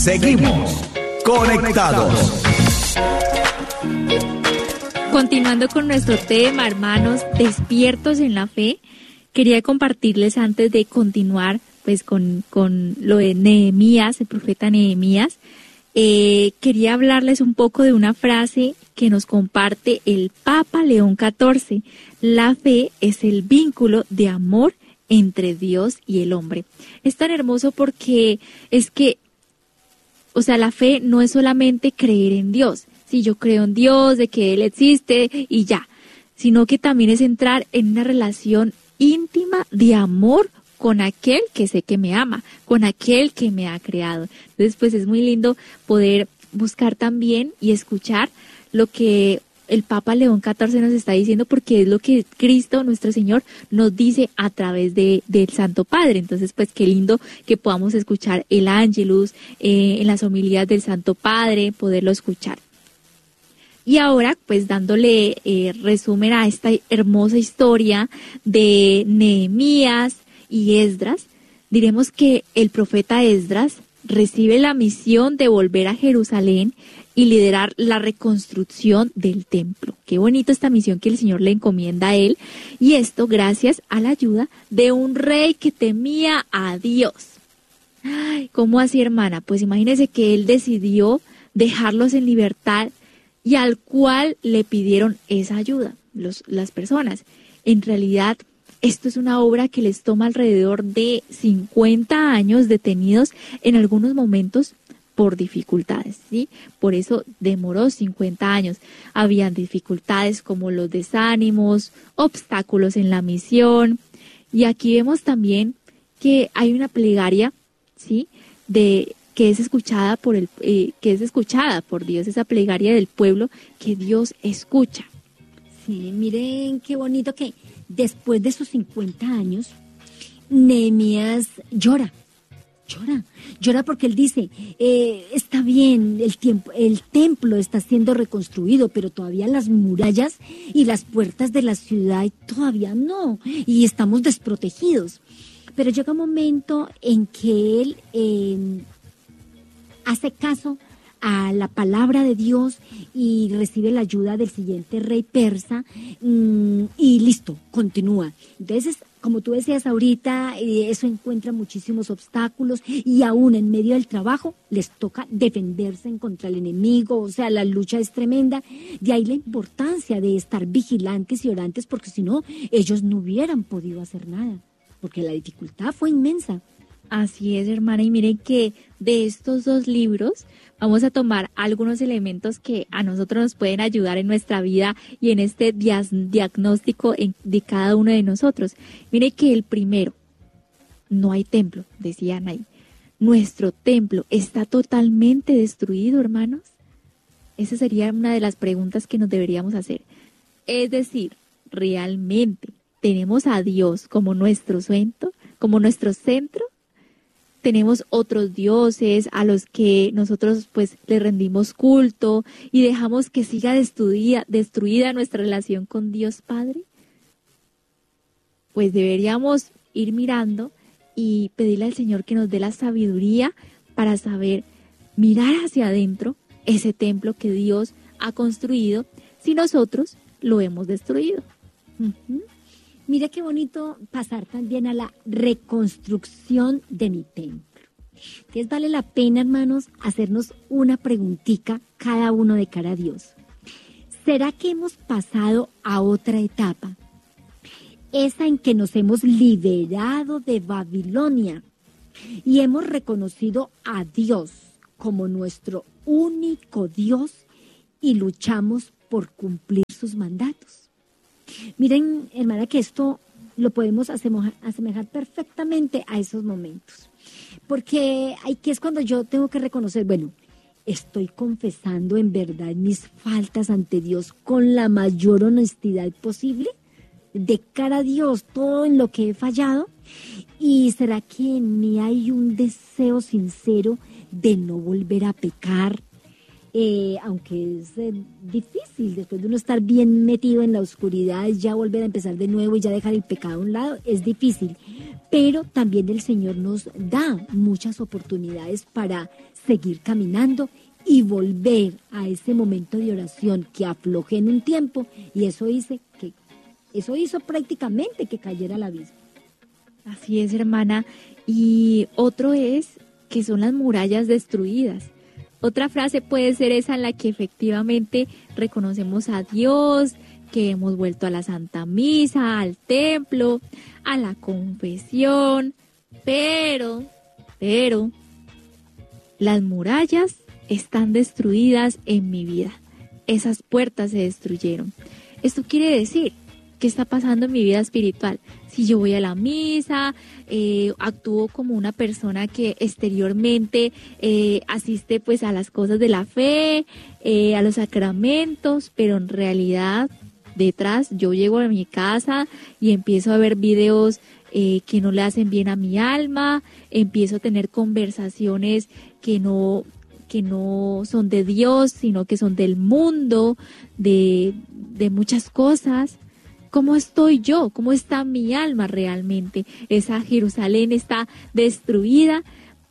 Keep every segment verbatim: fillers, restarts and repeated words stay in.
Seguimos conectados. Continuando con nuestro tema, hermanos, despiertos en la fe, quería compartirles antes de continuar pues con, con lo de Nehemías, el profeta Nehemías, eh, quería hablarles un poco de una frase que nos comparte el Papa León catorce. La fe es el vínculo de amor entre Dios y el hombre. Es tan hermoso porque es que, o sea, la fe no es solamente creer en Dios. Si yo creo en Dios, de que Él existe y ya, sino que también es entrar en una relación íntima de amor con aquel que sé que me ama, con aquel que me ha creado. Entonces, pues es muy lindo poder buscar también y escuchar lo que el Papa León catorce nos está diciendo, porque es lo que Cristo, nuestro Señor, nos dice a través de del Santo Padre. Entonces, pues qué lindo que podamos escuchar el Ángelus eh, en las homilías del Santo Padre, poderlo escuchar. Y ahora, pues dándole eh, resumen a esta hermosa historia de Nehemías y Esdras, diremos que el profeta Esdras recibe la misión de volver a Jerusalén y liderar la reconstrucción del templo. Qué bonito esta misión que el Señor le encomienda a él, y esto gracias a la ayuda de un rey que temía a Dios. Ay, ¿cómo así, hermana? Pues imagínese que él decidió dejarlos en libertad y al cual le pidieron esa ayuda, los, las personas. En realidad, esto es una obra que les toma alrededor de cincuenta años detenidos en algunos momentos por dificultades, ¿sí? Por eso demoró cincuenta años. Habían dificultades como los desánimos, obstáculos en la misión. Y aquí vemos también que hay una plegaria, ¿sí?, de que es escuchada por el eh, que es escuchada por Dios, esa plegaria del pueblo que Dios escucha. Sí, miren qué bonito que después de esos cincuenta años, Nehemías llora, llora, llora porque él dice, eh, está bien, el tiempo, el templo está siendo reconstruido, pero todavía las murallas y las puertas de la ciudad todavía no, y estamos desprotegidos. Pero llega un momento en que él eh, hace caso a la palabra de Dios y recibe la ayuda del siguiente rey persa mmm, y listo, continúa. Entonces, como tú decías ahorita, eh, eso encuentra muchísimos obstáculos y aún en medio del trabajo les toca defenderse en contra el enemigo, o sea, la lucha es tremenda. De ahí la importancia de estar vigilantes y orantes, porque si no, ellos no hubieran podido hacer nada, porque la dificultad fue inmensa. Así es, hermana, y miren que de estos dos libros vamos a tomar algunos elementos que a nosotros nos pueden ayudar en nuestra vida y en este dias, diagnóstico en, de cada uno de nosotros. Miren que el primero, no hay templo, decían ahí. ¿Nuestro templo está totalmente destruido, hermanos? Esa sería una de las preguntas que nos deberíamos hacer. Es decir, ¿realmente tenemos a Dios como nuestro centro, como nuestro centro? Tenemos otros dioses a los que nosotros pues le rendimos culto y dejamos que siga destruida, destruida nuestra relación con Dios Padre. Pues deberíamos ir mirando y pedirle al Señor que nos dé la sabiduría para saber mirar hacia adentro ese templo que Dios ha construido si nosotros lo hemos destruido. Uh-huh. Mira qué bonito pasar también a la reconstrucción de mi templo. Entonces vale la pena, hermanos, hacernos una preguntita cada uno de cara a Dios. ¿Será que hemos pasado a otra etapa? Esa en que nos hemos liberado de Babilonia y hemos reconocido a Dios como nuestro único Dios y luchamos por cumplir sus mandatos. Miren, hermana, que esto lo podemos asemejar, asemejar perfectamente a esos momentos. Porque aquí es cuando yo tengo que reconocer, bueno, estoy confesando en verdad mis faltas ante Dios con la mayor honestidad posible, de cara a Dios, todo en lo que he fallado. ¿Y será que en mí hay un deseo sincero de no volver a pecar, eh, aunque es eh, difícil después de uno estar bien metido en la oscuridad, ya volver a empezar de nuevo y ya dejar el pecado a un lado, es difícil. Pero también el Señor nos da muchas oportunidades para seguir caminando y volver a ese momento de oración que aflojé en un tiempo, y eso hizo que eso hizo prácticamente que cayera al abismo. Así es, hermana. Y otro es que son las murallas destruidas. Otra frase puede ser esa en la que efectivamente reconocemos a Dios, que hemos vuelto a la Santa Misa, al templo, a la confesión, pero, pero, las murallas están destruidas en mi vida. Esas puertas se destruyeron. Esto quiere decir, ¿qué está pasando en mi vida espiritual? Si yo voy a la misa, eh, actúo como una persona que exteriormente eh, asiste pues a las cosas de la fe, eh, a los sacramentos, pero en realidad detrás yo llego a mi casa y empiezo a ver videos eh, que no le hacen bien a mi alma, empiezo a tener conversaciones que no que no son de Dios, sino que son del mundo, de, de muchas cosas. ¿Cómo estoy yo? ¿Cómo está mi alma realmente? Esa Jerusalén está destruida.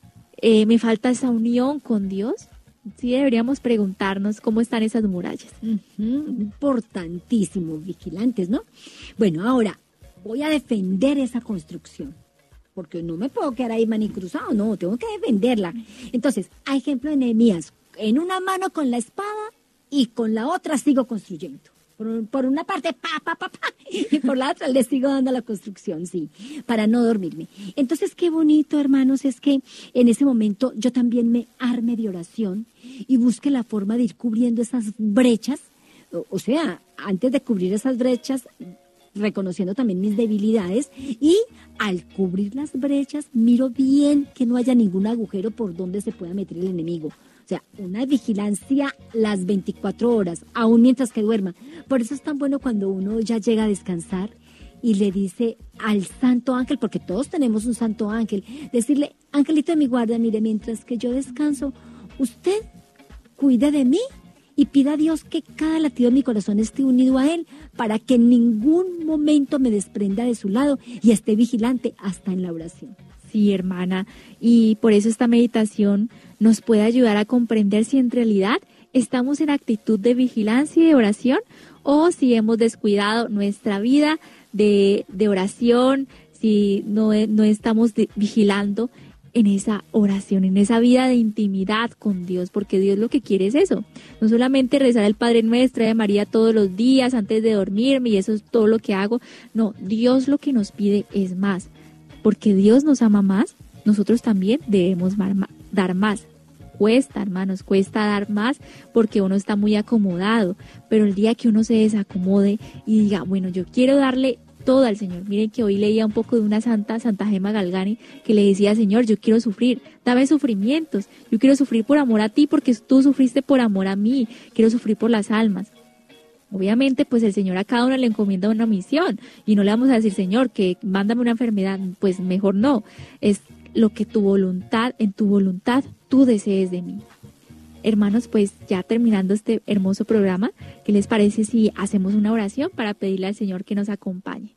Eh, ¿Me falta esa unión con Dios? Sí, deberíamos preguntarnos cómo están esas murallas. Uh-huh. Importantísimo, vigilantes, ¿no? Bueno, ahora voy a defender esa construcción, porque no me puedo quedar ahí manicruzado, no, tengo que defenderla. Entonces, a ejemplo de Nehemías, en una mano con la espada y con la otra sigo construyendo. Por, por una parte, pa, pa, pa, pa, y por la otra le sigo dando a la construcción, sí, para no dormirme. Entonces, qué bonito, hermanos, es que en ese momento yo también me arme de oración y busque la forma de ir cubriendo esas brechas. O, o sea, antes de cubrir esas brechas, reconociendo también mis debilidades, y al cubrir las brechas, miro bien que no haya ningún agujero por donde se pueda meter el enemigo. O sea, una vigilancia las veinticuatro horas, aún mientras que duerma. Por eso es tan bueno cuando uno ya llega a descansar y le dice al santo ángel, porque todos tenemos un santo ángel, decirle, angelito de mi guarda, mire, mientras que yo descanso, usted cuide de mí y pida a Dios que cada latido de mi corazón esté unido a Él para que en ningún momento me desprenda de su lado y esté vigilante hasta en la oración. Sí, hermana, y por eso esta meditación nos puede ayudar a comprender si en realidad estamos en actitud de vigilancia y de oración o si hemos descuidado nuestra vida de, de oración, si no, no estamos de, vigilando en esa oración, en esa vida de intimidad con Dios, porque Dios lo que quiere es eso, no solamente rezar el Padre Nuestro de María todos los días antes de dormirme y eso es todo lo que hago, no, Dios lo que nos pide es más, porque Dios nos ama más, nosotros también debemos dar más. Cuesta, hermanos, cuesta dar más porque uno está muy acomodado, pero el día que uno se desacomode y diga, bueno, yo quiero darle todo al Señor. Miren que hoy leía un poco de una santa, Santa Gema Galgani, que le decía, Señor, yo quiero sufrir, dame sufrimientos, yo quiero sufrir por amor a ti porque tú sufriste por amor a mí, quiero sufrir por las almas. Obviamente, pues el Señor a cada uno le encomienda una misión y no le vamos a decir, Señor, que mándame una enfermedad, pues mejor no, es lo que tu voluntad, en tu voluntad, tú desees de mí. Hermanos, pues ya terminando este hermoso programa, ¿qué les parece si hacemos una oración para pedirle al Señor que nos acompañe?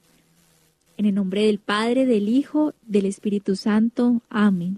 En el nombre del Padre, del Hijo, del Espíritu Santo. Amén.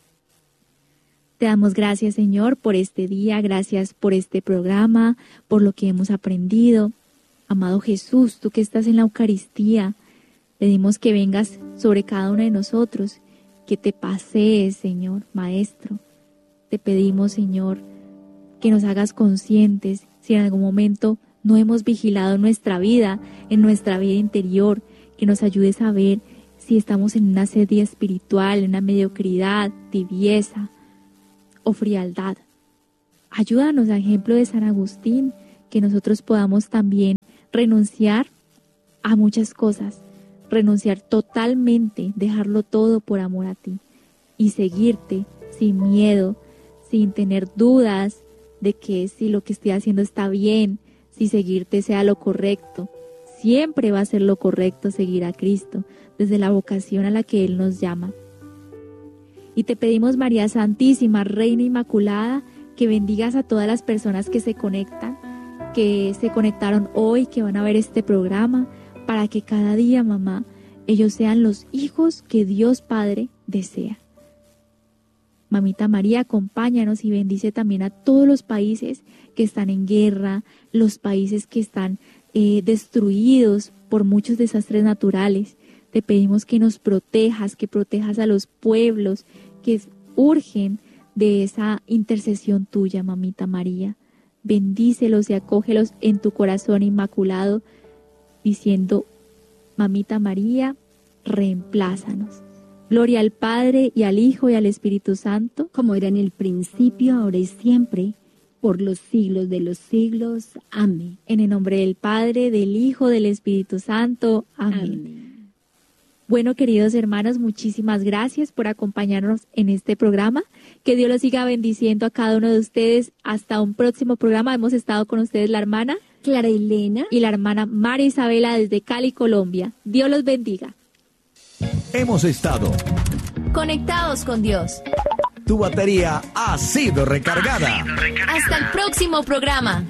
Te damos gracias, Señor, por este día, gracias por este programa, por lo que hemos aprendido. Amado Jesús, tú que estás en la Eucaristía, pedimos que vengas sobre cada uno de nosotros, que te pasees, Señor, Maestro. Te pedimos, Señor, que nos hagas conscientes si en algún momento no hemos vigilado nuestra vida, en nuestra vida interior, que nos ayudes a ver si estamos en una sedia espiritual, en una mediocridad, tibieza o frialdad. Ayúdanos, a ejemplo de San Agustín, que nosotros podamos también renunciar a muchas cosas, renunciar totalmente, dejarlo todo por amor a ti y seguirte sin miedo, sin tener dudas de que si lo que estoy haciendo está bien, si seguirte sea lo correcto. Siempre va a ser lo correcto seguir a Cristo, desde la vocación a la que Él nos llama. Y te pedimos, María Santísima, Reina Inmaculada, que bendigas a todas las personas que se conectan, que se conectaron hoy, que van a ver este programa, para que cada día, mamá, ellos sean los hijos que Dios Padre desea. Mamita María, acompáñanos y bendice también a todos los países que están en guerra, los países que están eh, destruidos por muchos desastres naturales. Te pedimos que nos protejas, que protejas a los pueblos que urgen de esa intercesión tuya, Mamita María. Bendícelos y acógelos en tu corazón inmaculado, diciendo, Mamita María, reemplázanos. Gloria al Padre, y al Hijo, y al Espíritu Santo, como era en el principio, ahora y siempre, por los siglos de los siglos. Amén. En el nombre del Padre, del Hijo, del Espíritu Santo. Amén. Amén. Bueno, queridos hermanos, muchísimas gracias por acompañarnos en este programa. Que Dios los siga bendiciendo a cada uno de ustedes. Hasta un próximo programa. Hemos estado con ustedes la hermana Clara Elena y la hermana María Isabela desde Cali, Colombia. Dios los bendiga. Hemos estado conectados con Dios. Tu batería ha sido recargada. Hasta el próximo programa.